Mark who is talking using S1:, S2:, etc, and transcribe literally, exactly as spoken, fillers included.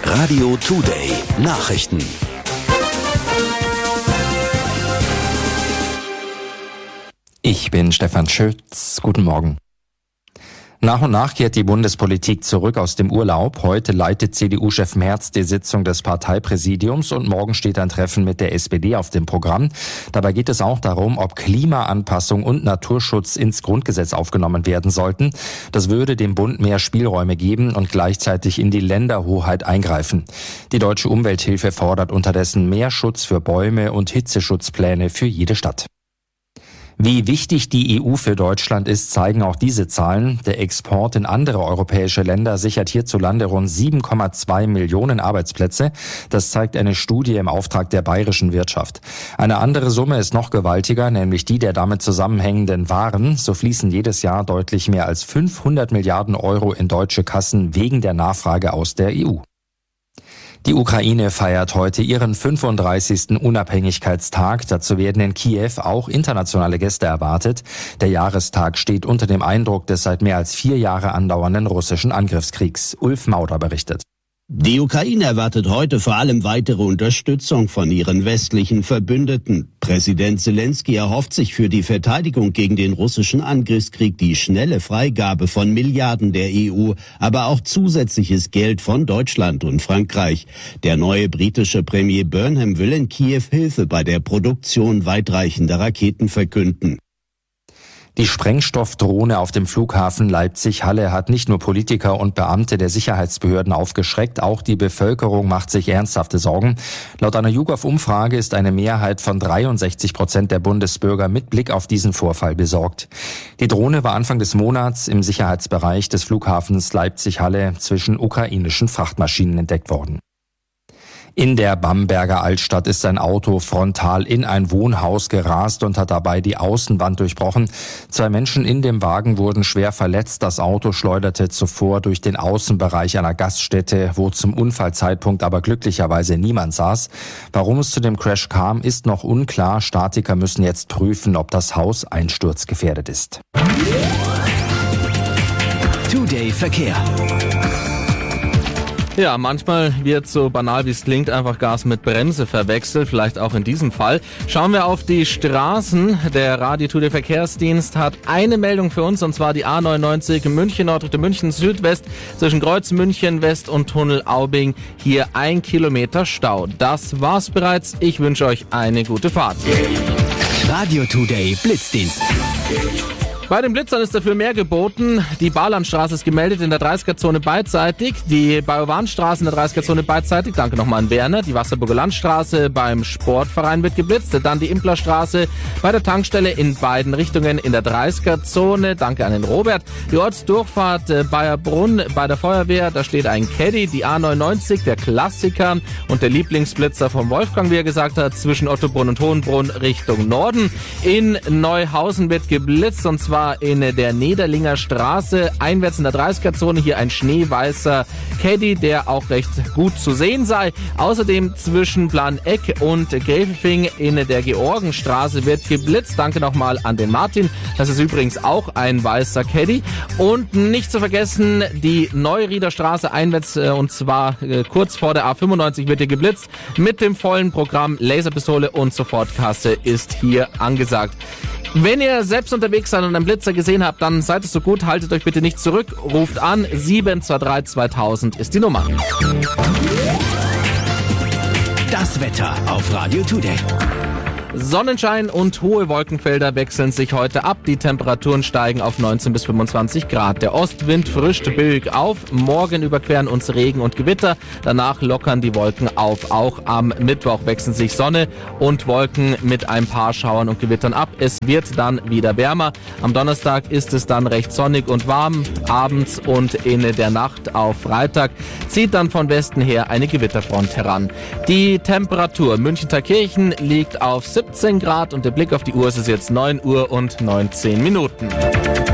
S1: Radio Today Nachrichten.
S2: Ich bin Stefan Schütz. Guten Morgen. Nach und nach kehrt die Bundespolitik zurück aus dem Urlaub. Heute leitet C D U-Chef Merz die Sitzung des Parteipräsidiums und morgen steht ein Treffen mit der S P D auf dem Programm. Dabei geht es auch darum, ob Klimaanpassung und Naturschutz ins Grundgesetz aufgenommen werden sollten. Das würde dem Bund mehr Spielräume geben und gleichzeitig in die Länderhoheit eingreifen. Die Deutsche Umwelthilfe fordert unterdessen mehr Schutz für Bäume und Hitzeschutzpläne für jede Stadt. Wie wichtig die E U für Deutschland ist, zeigen auch diese Zahlen. Der Export in andere europäische Länder sichert hierzulande rund sieben Komma zwei Millionen Arbeitsplätze. Das zeigt eine Studie im Auftrag der bayerischen Wirtschaft. Eine andere Summe ist noch gewaltiger, nämlich die der damit zusammenhängenden Waren. So fließen jedes Jahr deutlich mehr als fünfhundert Milliarden Euro in deutsche Kassen wegen der Nachfrage aus der E U. Die Ukraine feiert heute ihren fünfunddreißigsten Unabhängigkeitstag. Dazu werden in Kiew auch internationale Gäste erwartet. Der Jahrestag steht unter dem Eindruck des seit mehr als vier Jahre andauernden russischen Angriffskriegs. Ulf Mauder berichtet.
S3: Die Ukraine erwartet heute vor allem weitere Unterstützung von ihren westlichen Verbündeten. Präsident Zelensky erhofft sich für die Verteidigung gegen den russischen Angriffskrieg die schnelle Freigabe von Milliarden der E U, aber auch zusätzliches Geld von Deutschland und Frankreich. Der neue britische Premier Burnham will in Kiew Hilfe bei der Produktion weitreichender Raketen verkünden.
S2: Die Sprengstoffdrohne auf dem Flughafen Leipzig-Halle hat nicht nur Politiker und Beamte der Sicherheitsbehörden aufgeschreckt, auch die Bevölkerung macht sich ernsthafte Sorgen. Laut einer YouGov-Umfrage ist eine Mehrheit von dreiundsechzig Prozent der Bundesbürger mit Blick auf diesen Vorfall besorgt. Die Drohne war Anfang des Monats im Sicherheitsbereich des Flughafens Leipzig-Halle zwischen ukrainischen Frachtmaschinen entdeckt worden. In der Bamberger Altstadt ist ein Auto frontal in ein Wohnhaus gerast und hat dabei die Außenwand durchbrochen. Zwei Menschen in dem Wagen wurden schwer verletzt. Das Auto schleuderte zuvor durch den Außenbereich einer Gaststätte, wo zum Unfallzeitpunkt aber glücklicherweise niemand saß. Warum es zu dem Crash kam, ist noch unklar. Statiker müssen jetzt prüfen, ob das Haus einsturzgefährdet ist.
S1: Today Verkehr.
S4: Ja, manchmal wird so banal wie es klingt einfach Gas mit Bremse verwechselt, vielleicht auch in diesem Fall. Schauen wir auf die Straßen. Der Radio Today Verkehrsdienst hat eine Meldung für uns, und zwar die A neunundneunzig München Nord Richtung München Südwest zwischen Kreuz München West und Tunnel Aubing. Hier ein Kilometer Stau. Das war's bereits. Ich wünsche euch eine gute Fahrt.
S1: Radio Today Blitzdienst.
S4: Bei den Blitzern ist dafür mehr geboten. Die Barlandstraße ist gemeldet in der dreißiger-Zone beidseitig. Die Bajowanstraße in der dreißiger-Zone beidseitig. Danke nochmal an Werner. Die Wasserburger Landstraße beim Sportverein wird geblitzt. Dann die Implerstraße bei der Tankstelle in beiden Richtungen in der dreißiger-Zone. Danke an den Robert. Die Ortsdurchfahrt Bayerbrunn bei der Feuerwehr. Da steht ein Caddy. Die A neunundneunzig, der Klassiker und der Lieblingsblitzer von Wolfgang, wie er gesagt hat, zwischen Ottobrunn und Hohenbrunn Richtung Norden. In Neuhausen wird geblitzt, und zwar in der Nederlinger Straße, einwärts in der dreißiger-Zone, hier ein schneeweißer Caddy, der auch recht gut zu sehen sei. Außerdem zwischen Planeck und Gräfelfing in der Georgenstraße wird geblitzt. Danke nochmal an den Martin. Das ist übrigens auch ein weißer Caddy. Und nicht zu vergessen, die Neurieder Straße einwärts, und zwar kurz vor der A fünfundneunzig wird hier geblitzt. Mit dem vollen Programm Laserpistole und Sofortkasse ist hier angesagt. Wenn ihr selbst unterwegs seid und einen Blitzer gesehen habt, dann seid es so gut, haltet euch bitte nicht zurück, ruft an, sieben zwei drei zweitausend ist die Nummer.
S1: Das Wetter auf Radio Today.
S4: Sonnenschein und hohe Wolkenfelder wechseln sich heute ab. Die Temperaturen steigen auf neunzehn bis fünfundzwanzig Grad. Der Ostwind frischt böig auf. Morgen überqueren uns Regen und Gewitter. Danach lockern die Wolken auf. Auch am Mittwoch wechseln sich Sonne und Wolken mit ein paar Schauern und Gewittern ab. Es wird dann wieder wärmer. Am Donnerstag ist es dann recht sonnig und warm. Abends und in der Nacht auf Freitag zieht dann von Westen her eine Gewitterfront heran. Die Temperatur München-Thalkirchen liegt auf siebzehn Grad und der Blick auf die Uhr ist es jetzt neun Uhr und neunzehn Minuten.